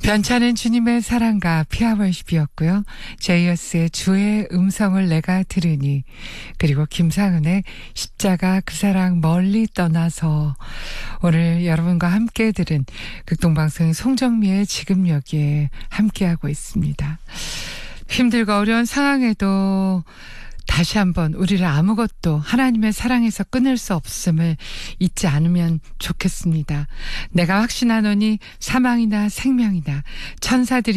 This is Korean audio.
변찮은 주님의 사랑과 피아월십이었고요. 제이어스의 주의 음성을 내가 들으니, 그리고 김상은의 십자가 그 사랑 멀리 떠나서. 오늘 여러분과 함께 들은 극동방송의 송정미의 지금 여기에 함께하고 있습니다. 힘들고 어려운 상황에도 다시 한번 우리를 아무것도 하나님의 사랑에서 끊을 수 없음을 잊지 않으면 좋겠습니다. 내가 확신하노니 사망이나 생명이나 천사들이